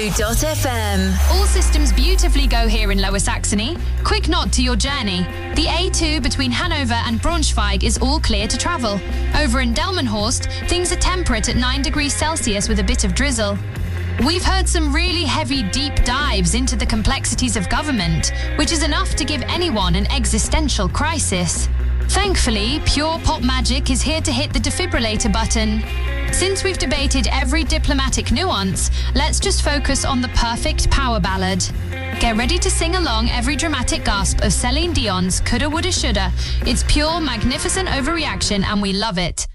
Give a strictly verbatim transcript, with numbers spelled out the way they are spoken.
two dot f m. All systems beautifully go here in Lower Saxony. Quick nod to your journey. The A two between Hanover and Braunschweig is all clear to travel. Over in Delmenhorst, things are temperate at nine degrees Celsius with a bit of drizzle. We've heard some really heavy, deep dives into the complexities of government, which is enough to give anyone an existential crisis. Thankfully, pure pop magic is here to hit the defibrillator button. Since we've debated every diplomatic nuance, let's just focus on the perfect power ballad. Get ready to sing along every dramatic gasp of Celine Dion's Coulda Woulda Shoulda. It's pure, magnificent overreaction and we love it.